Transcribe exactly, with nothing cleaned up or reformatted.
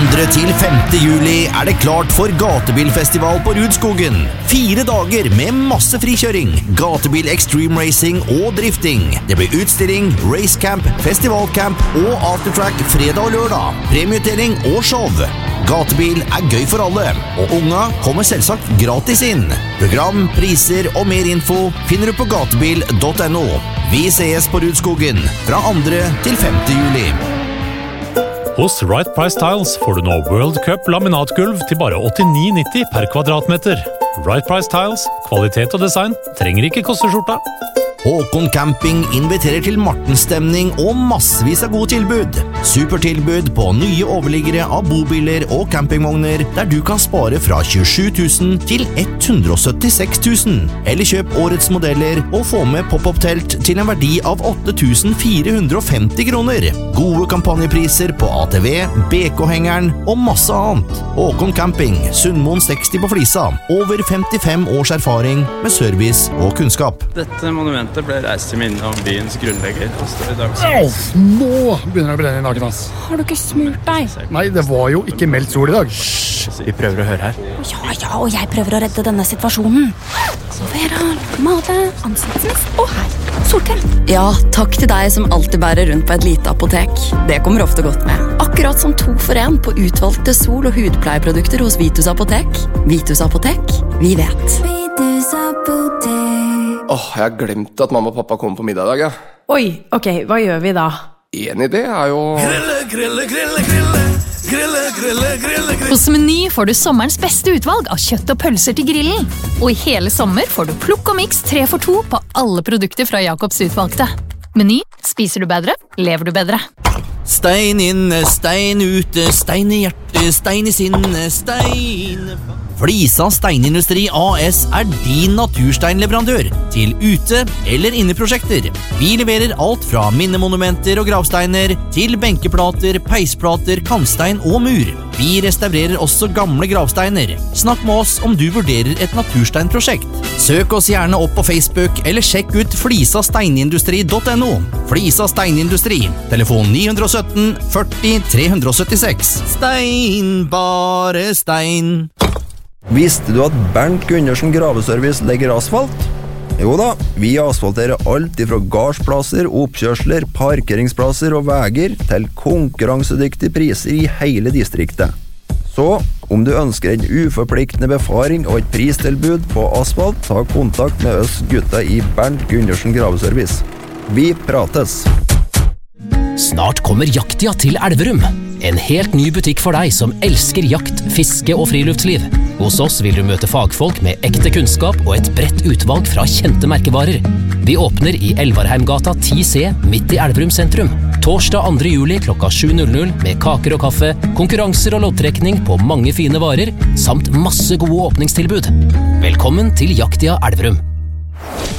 andre til femte juli er det klart for gatebilfestival på Rudskogen. Fire dager med masse frikjøring, gatebil extreme racing og drifting. Det blir utstilling, racecamp, festivalcamp og aftertrack fredag og lørdag. Premieutdeling og show. Gatebil er gøy for alle, og unga kommer selvsagt gratis inn. Program, priser og mer info finner du på gatebil punktum no. Vi ses på Rudskogen fra andre til femte juli. Hos Right Price Tiles får du nå World Cup laminatgulv til bare åttini nitti per kvadratmeter. Right Price Tiles, kvalitet og design, trenger ikke koste skjorta. Håkon Camping inviterer til Martenstemning og massevis av gode tilbud. Supertilbud på nye overliggere av bobiler og campingvogner, der du kan spare fra tjuesju tusen til hundre og syttiseks tusen. Eller kjøp årets modeller og få med pop-up-telt til en verdi av åtte tusen fire hundre og femti kroner. Gode kampanjepriser på A T V, B K-hengeren og masse annet. Håkon Camping, Sundmoen seksti på Flisa. Over femtifem års erfaring med service og kunnskap. Dette monumentet ble reist til minne om byens grunnlegger. I dag. Au, nå begynner det å brenne i naken, ass. Har du ikke smurt deg? Nei, det var jo ikke meldt sol i dag. Hysj, vi prøver å høre her. Ja, ja, og jeg prøver å redde denne situasjonen. Vera, male, ansiktsmist og her. Solkrem. Ja, takk til deg som alltid bærer rundt på et lite apotek. Det kommer ofte godt med. Akkurat som to for en på utvalgte sol- og hudpleieprodukter hos Vitus Apotek. Vitus Apotek, vi vet. Vitus Apotek. Åh, oh, jeg har glemt at mamma og pappa kommer på middag i dag, ja. Oi, ok, hva gjør vi da? En idé er jo... Grille, grille, grille, grille, grille, grille, grille, grille. Hos Meny får du sommerens beste utvalg av kjøtt og pølser til grillen. Og i hele sommer får du plukk og mix tre for to på alle produkter fra Jakobs utvalgte. Meny, spiser du bedre, lever du bedre. Stein inne, stein ute, stein i hjertet, stein i sinne, stein... Flisa Steinindustri A S er din natursteinleverandør til ute- eller inneprosjekter. Vi leverer alt fra minnemonumenter og gravsteiner til benkeplater, peisplater, kantstein og mur. Vi restaurerer også gamle gravsteiner. Snakk med oss om du vurderer et natursteinprosjekt. Søk oss gjerne opp på Facebook eller sjekk ut flisa steinindustri punktum no. Flisa Steinindustri, telefon ni ett syv førti tre syttiseks. Stein, bare stein. Visste du at Bernt Gundersen Graveservice legger asfalt? Jo da, vi asfalterer alt ifra gardsplasser, oppkjørsler, parkeringsplasser og veger til konkurransedyktige priser i hele distriktet. Så, om du ønsker en uforpliktende befaring og et pristilbud på asfalt, ta kontakt med oss gutta i Bernt Gundersen Graveservice. Vi prates! Snart kommer Jaktia til Elverum. En helt ny butikk for deg som elsker jakt, fiske og friluftsliv. Hos oss vil du møte fagfolk med ekte kunnskap og et bredt utvalg fra kjente merkevarer. Vi åpner i Elvarheimgata ti C midt i Elverum sentrum. Torsdag andre juli klokka sju med kaker og kaffe, konkurranser og loddtrekning på mange fine varer, samt masse gode åpningstilbud. Velkommen til Jaktia Elverum.